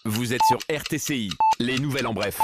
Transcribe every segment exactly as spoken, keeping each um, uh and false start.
Vous êtes sur R T C I, les nouvelles en bref.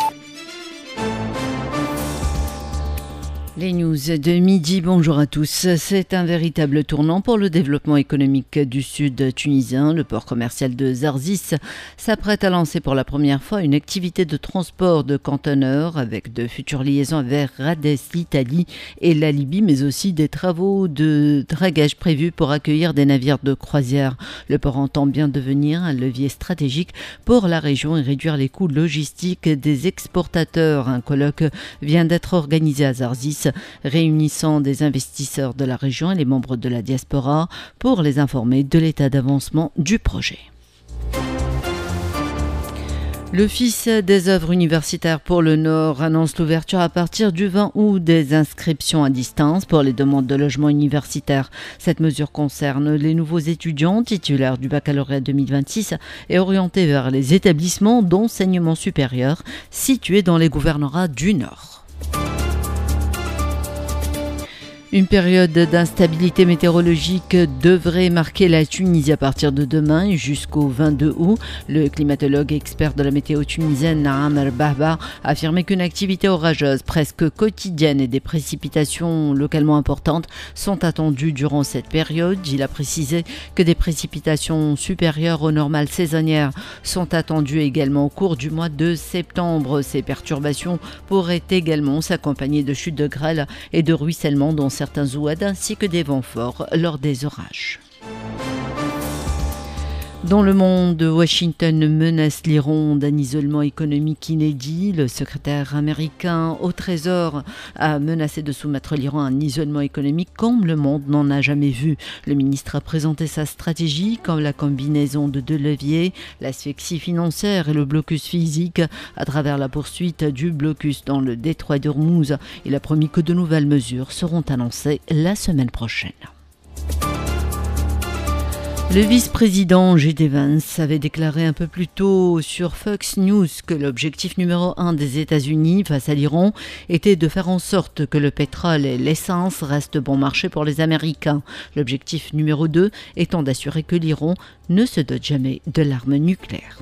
Les news de midi, bonjour à tous. C'est un véritable tournant pour le développement économique du sud tunisien. Le port commercial de Zarzis s'apprête à lancer pour la première fois une activité de transport de conteneurs avec de futures liaisons vers Rades, l'Italie et la Libye, mais aussi des travaux de dragage prévus pour accueillir des navires de croisière. Le port entend bien devenir un levier stratégique pour la région et réduire les coûts logistiques des exportateurs. Un colloque vient d'être organisé à Zarzis, réunissant des investisseurs de la région et les membres de la diaspora pour les informer de l'état d'avancement du projet. L'Office des œuvres universitaires pour le Nord annonce l'ouverture à partir du vingt août des inscriptions à distance pour les demandes de logement universitaire. Cette mesure concerne les nouveaux étudiants titulaires du baccalauréat deux mille vingt-six et orientés vers les établissements d'enseignement supérieur situés dans les gouvernorats du Nord. Une période d'instabilité météorologique devrait marquer la Tunisie à partir de demain et jusqu'au vingt-deux août. Le climatologue expert de la météo tunisienne Naam Bahba a affirmé qu'une activité orageuse presque quotidienne et des précipitations localement importantes sont attendues durant cette période. Il a précisé que des précipitations supérieures aux normales saisonnières sont attendues également au cours du mois de septembre. Ces perturbations pourraient également s'accompagner de chutes de grêle et de ruissellement dans certains certains ouads ainsi que des vents forts lors des orages. Dans le monde, Washington menace l'Iran d'un isolement économique inédit. Le secrétaire américain au Trésor a menacé de soumettre l'Iran à un isolement économique comme le monde n'en a jamais vu. Le ministre a présenté sa stratégie comme la combinaison de deux leviers, l'asphyxie financière et le blocus physique à travers la poursuite du blocus dans le détroit d'Ormuz. Il a promis que de nouvelles mesures seront annoncées la semaine prochaine. Le vice-président J D Vance avait déclaré un peu plus tôt sur Fox News que l'objectif numéro un des États-Unis face à l'Iran était de faire en sorte que le pétrole et l'essence restent bon marché pour les Américains. L'objectif numéro deux étant d'assurer que l'Iran ne se dote jamais de l'arme nucléaire.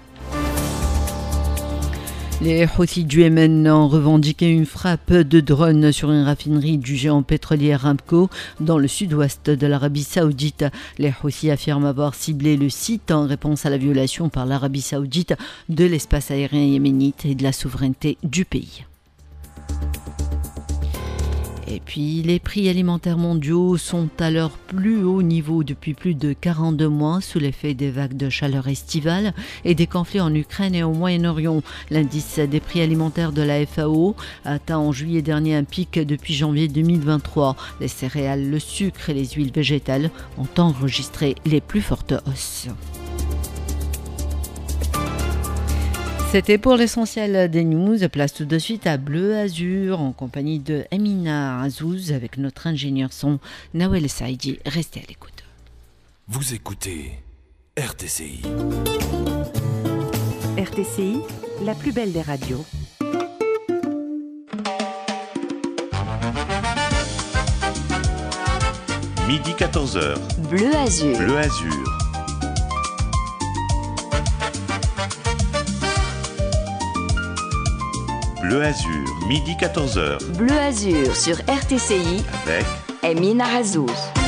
Les Houthis du Yémen ont revendiqué une frappe de drone sur une raffinerie du géant pétrolier Aramco dans le sud-ouest de l'Arabie Saoudite. Les Houthis affirment avoir ciblé le site en réponse à la violation par l'Arabie Saoudite de l'espace aérien yéménite et de la souveraineté du pays. Et puis, les prix alimentaires mondiaux sont à leur plus haut niveau depuis plus de quarante-deux mois sous l'effet des vagues de chaleur estivale et des conflits en Ukraine et au Moyen-Orient. L'indice des prix alimentaires de la F A O a atteint en juillet dernier un pic depuis janvier deux mille vingt-trois. Les céréales, le sucre et les huiles végétales ont enregistré les plus fortes hausses. C'était pour l'essentiel des news. Place tout de suite à Bleu Azur en compagnie de Amina Azouz avec notre ingénieur son Nawel Saïdi. Restez à l'écoute. Vous écoutez R T C I. R T C I, la plus belle des radios. Midi quatorze heures. Bleu Azur. Bleu Azur. Bleu Azur, midi quatorze heures. Bleu Azur sur R T C I avec Amina Azouz.